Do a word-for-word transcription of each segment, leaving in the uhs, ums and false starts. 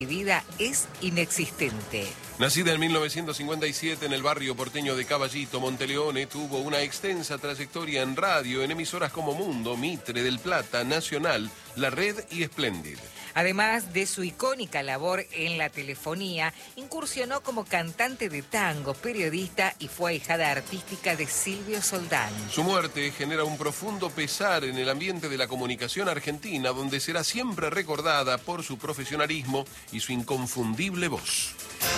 vida es inexistente. Nacida en mil novecientos cincuenta y siete en el barrio porteño de Caballito, Monteleone, tuvo una extensa trayectoria en radio en emisoras como Mundo, Mitre, Del Plata, Nacional, La Red y Splendid. Además de su icónica labor en la telefonía, incursionó como cantante de tango, periodista y fue ahijada artística de Silvio Soldán. Su muerte genera un profundo pesar en el ambiente de la comunicación argentina, donde será siempre recordada por su profesionalismo y su inconfundible voz.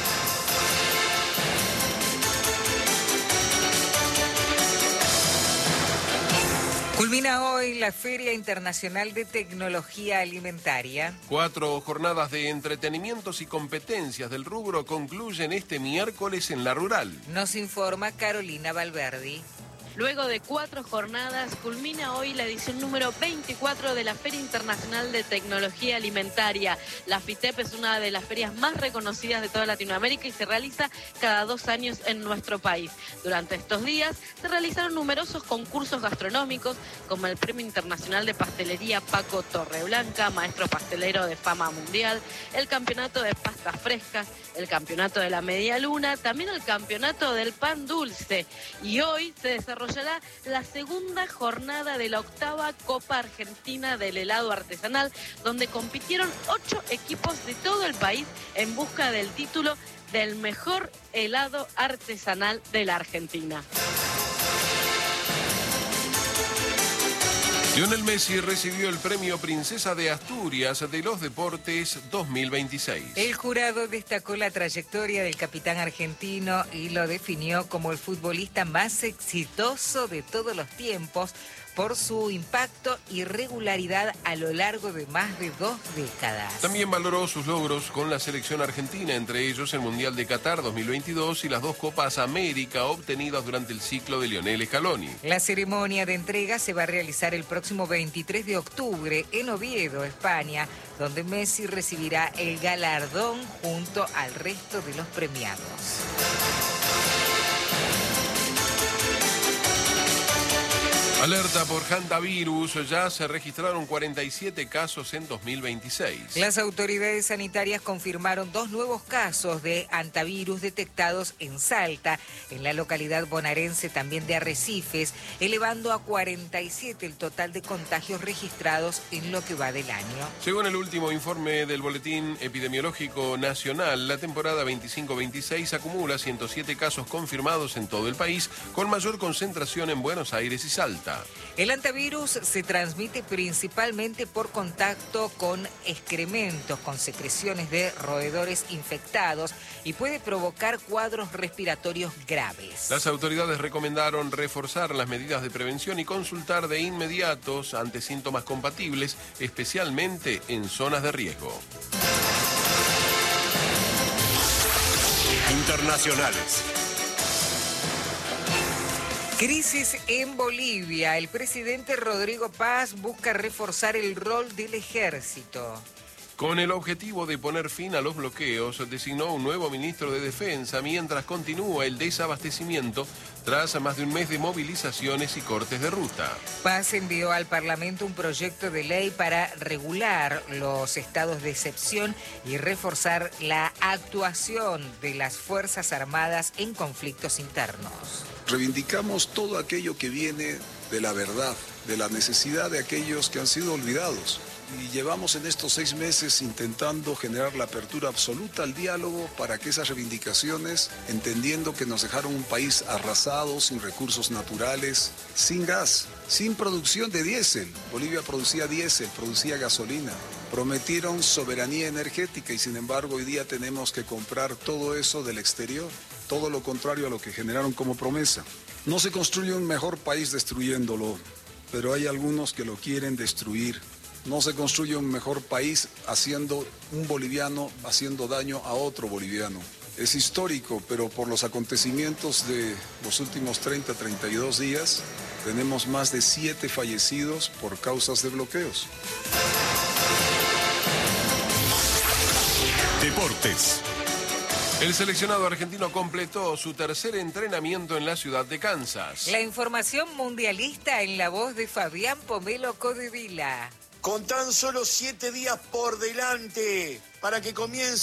Culmina hoy la Feria Internacional de Tecnología Alimentaria. Cuatro jornadas de entretenimientos y competencias del rubro concluyen este miércoles en La Rural. Nos informa Carolina Valverdi. Luego de cuatro jornadas, culmina hoy la edición número veinticuatro de la Feria Internacional de Tecnología Alimentaria. La FITEP es una de las ferias más reconocidas de toda Latinoamérica y se realiza cada dos años en nuestro país. Durante estos días se realizaron numerosos concursos gastronómicos, como el Premio Internacional de Pastelería Paco Torreblanca, maestro pastelero de fama mundial, el Campeonato de Pastas Frescas, el Campeonato de la Media Luna, también el Campeonato del Pan Dulce. Y hoy se desarrolla la segunda jornada de la octava Copa Argentina del Helado Artesanal, donde compitieron ocho equipos de todo el país en busca del título del mejor helado artesanal de la Argentina. Lionel Messi recibió el premio Princesa de Asturias de los Deportes dos mil veintiséis. El jurado destacó la trayectoria del capitán argentino y lo definió como el futbolista más exitoso de todos los tiempos por su impacto y regularidad a lo largo de más de dos décadas. También valoró sus logros con la selección argentina, entre ellos el Mundial de Qatar dos mil veintidós y las dos Copas América obtenidas durante el ciclo de Lionel Scaloni. La ceremonia de entrega se va a realizar el próximo veintitrés de octubre en Oviedo, España, donde Messi recibirá el galardón junto al resto de los premiados. Alerta por hantavirus, ya se registraron cuarenta y siete casos en dos mil veintiséis. Las autoridades sanitarias confirmaron dos nuevos casos de hantavirus detectados en Salta, en la localidad bonaerense también de Arrecifes, elevando a cuarenta y siete el total de contagios registrados en lo que va del año. Según el último informe del Boletín Epidemiológico Nacional, la temporada veinticinco veintiséis acumula ciento siete casos confirmados en todo el país, con mayor concentración en Buenos Aires y Salta. El hantavirus se transmite principalmente por contacto con excrementos, con secreciones de roedores infectados y puede provocar cuadros respiratorios graves. Las autoridades recomendaron reforzar las medidas de prevención y consultar de inmediato ante síntomas compatibles, especialmente en zonas de riesgo. Internacionales. Crisis en Bolivia. El presidente Rodrigo Paz busca reforzar el rol del ejército. Con el objetivo de poner fin a los bloqueos, designó un nuevo ministro de Defensa mientras continúa el desabastecimiento tras más de un mes de movilizaciones y cortes de ruta. Paz envió al Parlamento un proyecto de ley para regular los estados de excepción y reforzar la actuación de las Fuerzas Armadas en conflictos internos. Reivindicamos todo aquello que viene de la verdad, de la necesidad de aquellos que han sido olvidados. Y llevamos en estos seis meses intentando generar la apertura absoluta al diálogo para que esas reivindicaciones, entendiendo que nos dejaron un país arrasado, sin recursos naturales, sin gas, sin producción de diésel. Bolivia producía diésel, producía gasolina. Prometieron soberanía energética y sin embargo hoy día tenemos que comprar todo eso del exterior. Todo lo contrario a lo que generaron como promesa. No se construye un mejor país destruyéndolo, pero hay algunos que lo quieren destruir. No se construye un mejor país haciendo un boliviano, haciendo daño a otro boliviano. Es histórico, pero por los acontecimientos de los últimos treinta, treinta y dos días, tenemos más de siete fallecidos por causas de bloqueos. Deportes. El seleccionado argentino completó su tercer entrenamiento en la ciudad de Kansas. La información mundialista en la voz de Fabián Pomelo Codevila. con tan solo siete días por delante para que comience